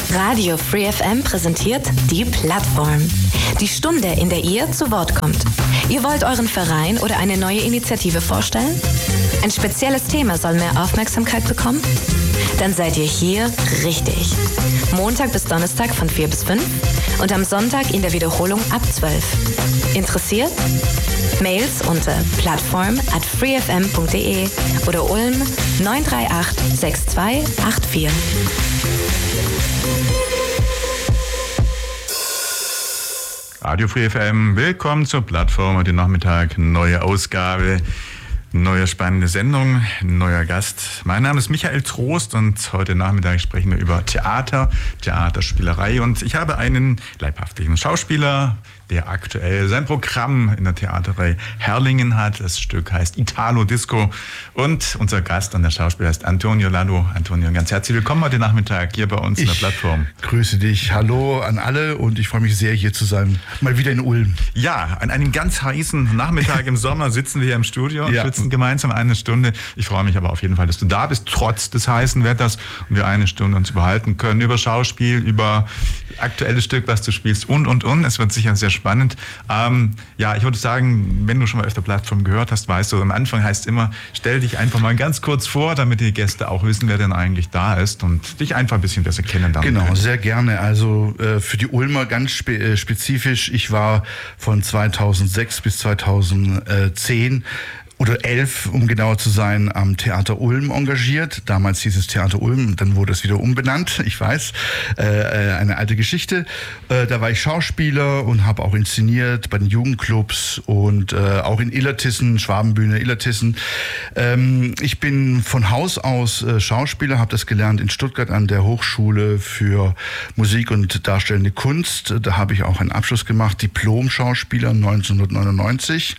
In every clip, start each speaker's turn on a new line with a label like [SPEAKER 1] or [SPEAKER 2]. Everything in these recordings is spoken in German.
[SPEAKER 1] Radio Free FM präsentiert die Plattform. Die Stunde, in der ihr zu Wort kommt. Ihr wollt euren Verein oder eine neue Initiative vorstellen? Ein spezielles Thema soll mehr Aufmerksamkeit bekommen? Dann seid ihr hier richtig. Montag bis Donnerstag von 4 bis 5 und am Sonntag in der Wiederholung ab 12. Interessiert? Mails unter plattform@freefm.de oder Ulm 938 6284.
[SPEAKER 2] Radio Free FM, willkommen zur Plattform. Heute Nachmittag, neue Ausgabe, neue spannende Sendung, neuer Gast. Mein Name ist Michael Trost und heute Nachmittag sprechen wir über Theater, Theaterspielerei. Und ich habe einen leibhaftigen Schauspieler, der aktuell sein Programm in der Theaterei Herrlingen hat. Das Stück heißt Italo Disco. Und unser Gast an der Schauspieler heißt Antonio Lallo. Antonio, ganz herzlich willkommen heute Nachmittag hier bei uns in der Plattform.
[SPEAKER 3] Grüße dich. Hallo an alle und ich freue mich sehr, hier zu sein. Mal wieder in Ulm.
[SPEAKER 2] Ja, an einem ganz heißen Nachmittag im Sommer sitzen wir hier im Studio und sitzen gemeinsam eine Stunde. Ich freue mich aber auf jeden Fall, dass du da bist, trotz des heißen Wetters und wir eine Stunde uns überhalten können über Schauspiel, über aktuelles Stück, was du spielst und. Es wird sicher sehr spannend. Ich würde sagen, wenn du schon mal auf der Plattform gehört hast, weißt du, am Anfang heißt immer, stell dich einfach mal ganz kurz vor, damit die Gäste auch wissen, wer denn eigentlich da ist und dich einfach ein bisschen besser kennenlernen.
[SPEAKER 3] Genau, sehr gerne. Also für die Ulmer ganz spezifisch. Ich war von 2006 bis 2010 oder 11, um genauer zu sein, am Theater Ulm engagiert. Damals hieß es Theater Ulm, dann wurde es wieder umbenannt, ich weiß, eine alte Geschichte. Da war ich Schauspieler und habe auch inszeniert bei den Jugendclubs und auch in Illertissen, Schwabenbühne Illertissen. Ich bin von Haus aus Schauspieler, habe das gelernt in Stuttgart an der Hochschule für Musik und Darstellende Kunst. Da habe ich auch einen Abschluss gemacht, Diplom-Schauspieler 1999.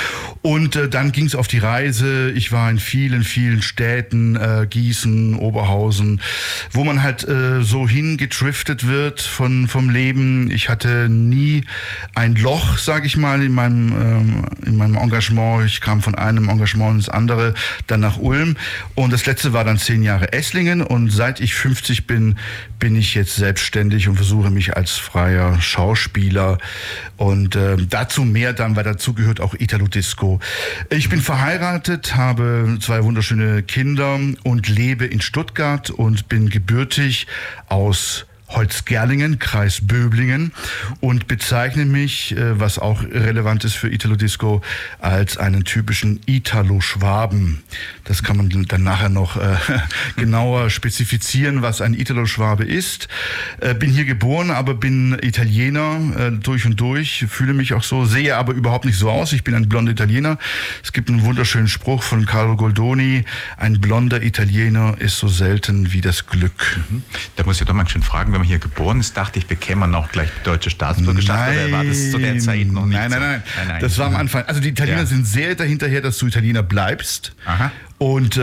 [SPEAKER 3] Und dann ging es auf die Reise. Ich war in vielen, vielen Städten, Gießen, Oberhausen, wo man halt so hingetriftet wird vom Leben. Ich hatte nie ein Loch, sage ich mal, in meinem Engagement. Ich kam von einem Engagement ins andere, dann nach Ulm. Und das letzte war dann 10 Jahre Esslingen. Und seit ich 50 bin ich jetzt selbstständig und versuche mich als freier Schauspieler. Und dazu mehr dann, weil dazu gehört auch Italo Disco. Ich bin verheiratet, habe 2 wunderschöne Kinder und lebe in Stuttgart und bin gebürtig aus Holzgerlingen, Kreis Böblingen und bezeichne mich, was auch relevant ist für Italo Disco, als einen typischen Italo-Schwaben. Das kann man dann nachher noch genauer spezifizieren, was ein Italo-Schwabe ist. Bin hier geboren, aber bin Italiener durch und durch, fühle mich auch so, sehe aber überhaupt nicht so aus. Ich bin ein blonder Italiener. Es gibt einen wunderschönen Spruch von Carlo Goldoni, ein blonder Italiener ist so selten wie das Glück.
[SPEAKER 2] Da muss ich doch mal schön fragen, wenn man hier geboren ist, dachte ich, bekäme man auch gleich deutsche Staatsbürgerschaft, oder war das zu der Zeit noch nicht?
[SPEAKER 3] Nein. Das war am Anfang. Also die Italiener sind sehr dahinterher, dass du Italiener bleibst.
[SPEAKER 2] Aha.
[SPEAKER 3] Und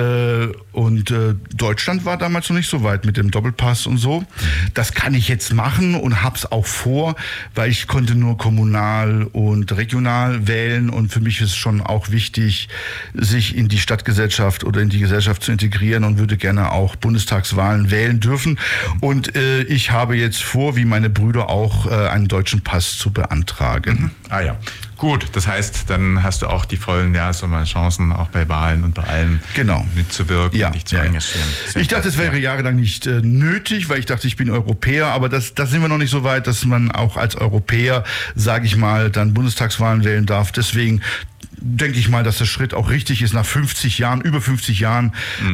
[SPEAKER 3] Deutschland war damals noch nicht so weit mit dem Doppelpass und so. Das kann ich jetzt machen und hab's auch vor, weil ich konnte nur kommunal und regional wählen und für mich ist schon auch wichtig, sich in die Stadtgesellschaft oder in die Gesellschaft zu integrieren und würde gerne auch Bundestagswahlen wählen dürfen. Und ich habe jetzt vor, wie meine Brüder auch, einen deutschen Pass zu beantragen.
[SPEAKER 2] Ah ja. Gut, das heißt, dann hast du auch die vollen Chancen, auch bei Wahlen und bei allem mitzuwirken und dich zu engagieren.
[SPEAKER 3] Ich dachte, es wäre jahrelang nicht nötig, weil ich dachte, ich bin Europäer, aber da sind wir noch nicht so weit, dass man auch als Europäer, sage ich mal, dann Bundestagswahlen wählen darf. Deswegen denke ich mal, dass der Schritt auch richtig ist, nach 50 Jahren, über 50 Jahren,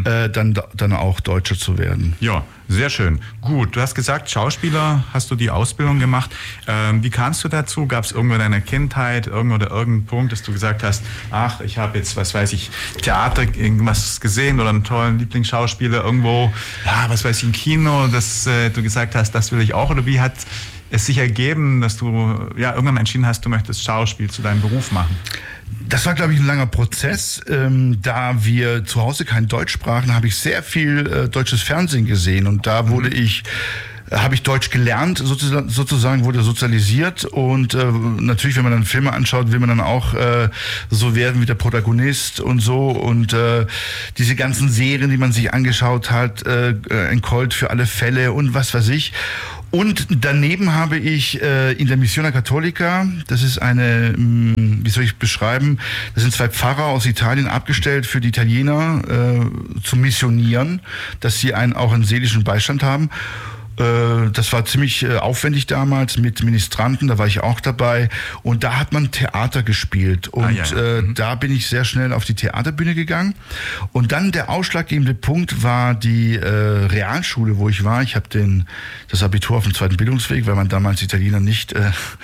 [SPEAKER 3] dann auch Deutscher zu werden.
[SPEAKER 2] Ja, sehr schön. Gut, du hast gesagt, Schauspieler, hast du die Ausbildung gemacht. Wie kamst du dazu? Gab es irgendwo in deiner Kindheit irgendeinen Punkt, dass du gesagt hast, ach, ich habe jetzt, was weiß ich, Theater, irgendwas gesehen oder einen tollen Lieblingsschauspieler irgendwo, was weiß ich, im Kino, dass du gesagt hast, das will ich auch, oder wie hat es sich ergeben, dass du irgendwann entschieden hast, du möchtest Schauspiel zu deinem Beruf machen?
[SPEAKER 3] Das war, glaube ich, ein langer Prozess. Da wir zu Hause kein Deutsch sprachen, habe ich sehr viel deutsches Fernsehen gesehen und da wurde ich habe ich Deutsch gelernt, sozusagen wurde sozialisiert und natürlich, wenn man dann Filme anschaut, will man dann auch so werden wie der Protagonist und so und diese ganzen Serien, die man sich angeschaut hat, ein Colt für alle Fälle und was weiß ich. Und daneben habe ich in der Missiona Cattolica, das ist eine, wie soll ich beschreiben, das sind 2 Pfarrer aus Italien abgestellt für die Italiener zu missionieren, dass sie auch einen seelischen Beistand haben. Das war ziemlich aufwendig damals mit Ministranten, da war ich auch dabei und da hat man Theater gespielt und da bin ich sehr schnell auf die Theaterbühne gegangen und dann der ausschlaggebende Punkt war die Realschule, wo ich war. Ich habe das Abitur auf dem 2. Bildungsweg, weil man damals Italiener nicht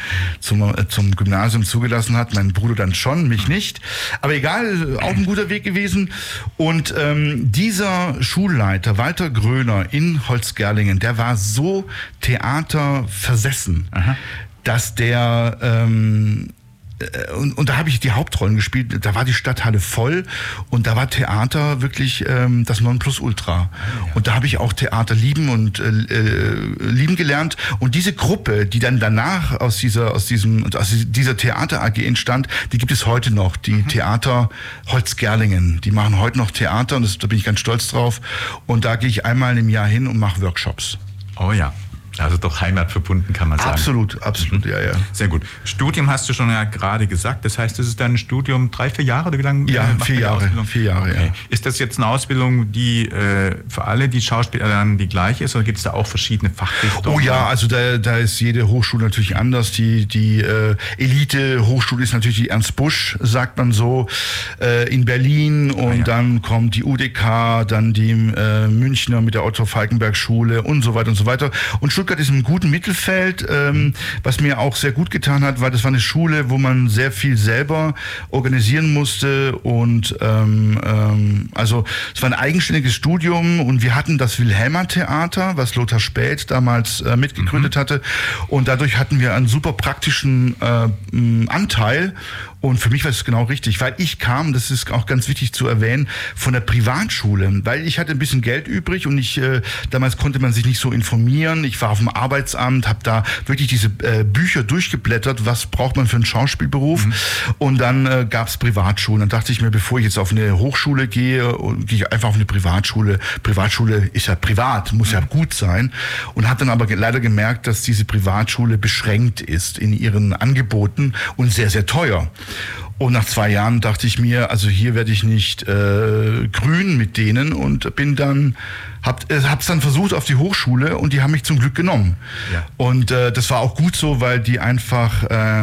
[SPEAKER 3] zum Gymnasium zugelassen hat, mein Bruder dann schon, mich nicht, aber egal, auch ein guter Weg gewesen und dieser Schulleiter Walter Gröner in Holzgerlingen, der war so theaterversessen, dass der und da habe ich die Hauptrollen gespielt, da war die Stadthalle voll und da war Theater wirklich das Nonplusultra. Und da habe ich auch Theater lieben gelernt. Und diese Gruppe, die dann danach aus dieser Theater AG entstand, die gibt es heute noch, die Theater Holzgerlingen. Die machen heute noch Theater und da bin ich ganz stolz drauf. Und da gehe ich einmal im Jahr hin und mache Workshops.
[SPEAKER 2] Oh ja. Also doch heimatverbunden, kann man sagen.
[SPEAKER 3] Absolut, ja.
[SPEAKER 2] Sehr gut. Studium hast du schon ja gerade gesagt. Das heißt, das ist dann ein Studium 3-4 Jahre oder wie lange?
[SPEAKER 3] Ja, 4 Jahre. 4 Jahre, okay.
[SPEAKER 2] Ja. Ist das jetzt eine Ausbildung, die für alle die Schauspieler dann die gleiche ist oder gibt es da auch verschiedene Fachrichtungen?
[SPEAKER 3] Oh ja, also da ist jede Hochschule natürlich anders. Die Elite-Hochschule ist natürlich die Ernst Busch, sagt man so, in Berlin und dann kommt die UDK, dann die Münchner mit der Otto-Falckenberg-Schule und so weiter und so weiter. Und Stuttgart ist im guten Mittelfeld, was mir auch sehr gut getan hat, weil das war eine Schule, wo man sehr viel selber organisieren musste und also es war ein eigenständiges Studium und wir hatten das Wilhelmer Theater, was Lothar Späth damals mitgegründet hatte und dadurch hatten wir einen super praktischen Anteil. Und für mich war es genau richtig, weil ich kam, das ist auch ganz wichtig zu erwähnen, von der Privatschule, weil ich hatte ein bisschen Geld übrig und damals konnte man sich nicht so informieren. Ich war auf dem Arbeitsamt, habe da wirklich diese Bücher durchgeblättert, was braucht man für einen Schauspielberuf und dann gab es Privatschulen. Dann dachte ich mir, bevor ich jetzt auf eine Hochschule gehe, gehe ich einfach auf eine Privatschule. Privatschule ist ja privat, muss ja gut sein und habe dann aber leider gemerkt, dass diese Privatschule beschränkt ist in ihren Angeboten und sehr, sehr teuer. Und nach 2 Jahren dachte ich mir, also hier werde ich nicht grün mit denen und bin dann, hab's dann versucht auf die Hochschule und die haben mich zum Glück genommen. Ja. Und das war auch gut so, weil die einfach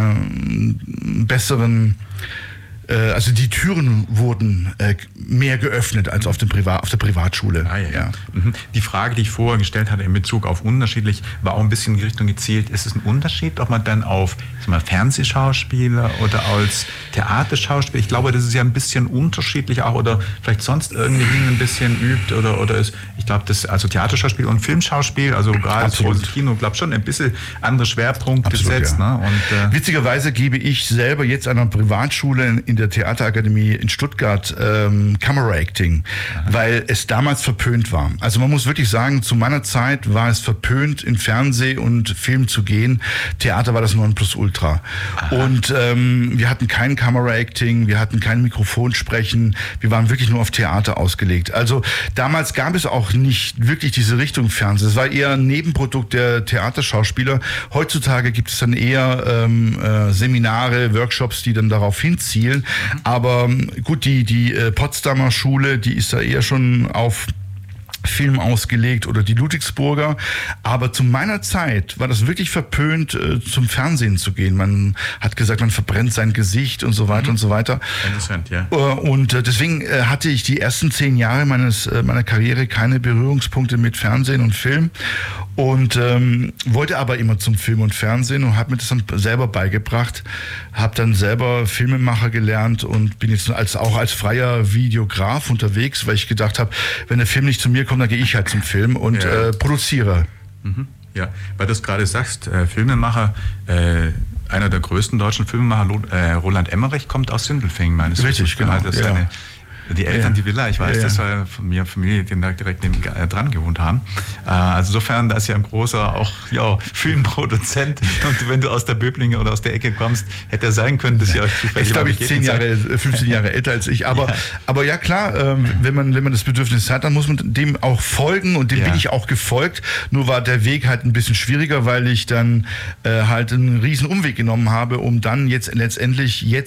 [SPEAKER 3] besseren also die Türen wurden mehr geöffnet als auf der Privatschule.
[SPEAKER 2] Ja. Die Frage, die ich vorher gestellt hatte in Bezug auf unterschiedlich, war auch ein bisschen in die Richtung gezielt. Ist es ein Unterschied, ob man dann auf Fernsehschauspieler oder als Theaterschauspieler, ich glaube, das ist ja ein bisschen unterschiedlich auch oder vielleicht sonst irgendwie ein bisschen übt oder ist, ich glaube, das also Theaterschauspiel und Filmschauspiel, also gerade das große Kino, glaube schon ein bisschen andere Schwerpunkte gesetzt.
[SPEAKER 3] Ja.
[SPEAKER 2] Ne? Und,
[SPEAKER 3] witzigerweise gebe ich selber jetzt an einer Privatschule in der Theaterakademie in Stuttgart Camera Acting, weil es damals verpönt war. Also man muss wirklich sagen, zu meiner Zeit war es verpönt, in Fernseh und Film zu gehen. Theater war das Nonplusultra. Und wir hatten kein Camera Acting, wir hatten kein Mikrofonsprechen, wir waren wirklich nur auf Theater ausgelegt. Also damals gab es auch nicht wirklich diese Richtung Fernsehen. Es war eher ein Nebenprodukt der Theaterschauspieler. Heutzutage gibt es dann eher Seminare, Workshops, die dann darauf hinzielen. Aber gut, die Potsdamer Schule, die ist da eher schon auf Film ausgelegt oder die Ludwigsburger. Aber zu meiner Zeit war das wirklich verpönt, zum Fernsehen zu gehen. Man hat gesagt, man verbrennt sein Gesicht und so weiter und so weiter.
[SPEAKER 2] Interessant, ja.
[SPEAKER 3] Und deswegen hatte ich die ersten 10 Jahre meiner Karriere keine Berührungspunkte mit Fernsehen und Film. Und wollte aber immer zum Film und Fernsehen und habe mir das dann selber beigebracht, habe dann selber Filmemacher gelernt und bin jetzt auch als freier Videograf unterwegs, weil ich gedacht habe, wenn der Film nicht zu mir kommt, dann gehe ich halt zum Film und produziere.
[SPEAKER 2] Mhm. Ja, weil du es gerade sagst, Filmemacher, einer der größten deutschen Filmemacher, Roland Emmerich, kommt aus Sindelfingen, meines
[SPEAKER 3] Wissens. Richtig, genau.
[SPEAKER 2] Das ist eine Die Eltern, die Villa, ich weiß, das war von mir Familie, die da direkt neben dran gewohnt haben. Also insofern, da ist ja ein großer auch Filmproduzent. Und wenn du aus der Böblinge oder aus der Ecke kommst, hätte er sein können, dass ihr euch zufällig...
[SPEAKER 3] Ist, glaube ich, 15 Jahre älter als ich. Aber ja klar, wenn man das Bedürfnis hat, dann muss man dem auch folgen und dem bin ich auch gefolgt. Nur war der Weg halt ein bisschen schwieriger, weil ich dann halt einen riesen Umweg genommen habe, um dann jetzt letztendlich